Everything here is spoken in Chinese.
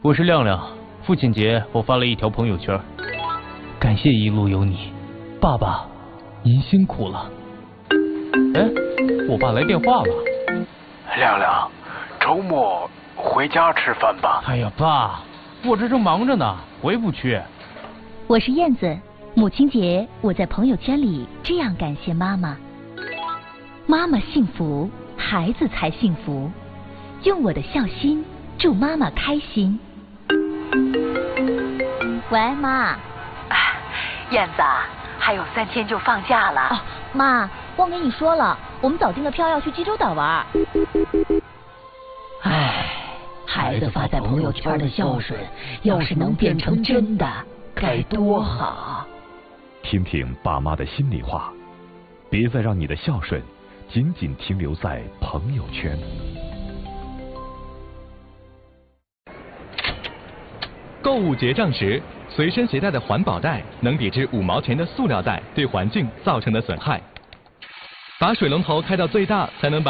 我是亮亮，父亲节我发了一条朋友圈，感谢一路有你，爸爸，您辛苦了。哎，我爸来电话了。 亮亮，周末回家吃饭吧。 哎呀，爸，我这正忙着呢，回不去。 我是燕子，母亲节我在朋友圈里这样感谢妈妈：妈妈幸福，孩子才幸福。用我的孝心祝妈妈开心。喂，妈。 燕子，还有3天就放假了。 哦，妈，忘跟你说了，我们早订了票要去济州岛玩。 唉，孩子发在朋友圈的孝顺，要是能变成真的，该多好。 听听爸妈的心里话，别再让你的孝顺仅仅停留在朋友圈。 购物结账时，随身携带的环保袋能抵制5毛钱的塑料袋对环境造成的损害。把水龙头开到最大，才能把